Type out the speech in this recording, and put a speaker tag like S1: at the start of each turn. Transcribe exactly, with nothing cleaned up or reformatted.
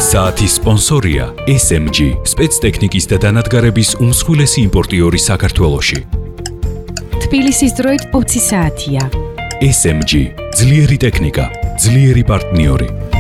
S1: საათის სპონსორია ეს ემ ჯი, სპეცტექნიკის და დანადგარების უმსხვილესი იმპორტიორი საქართველოში.
S2: თბილისის დროით ოცი საათია.
S1: ეს ემ ჯი, ძლიერი ტექნიკა, ძლიერი პარტნიორი.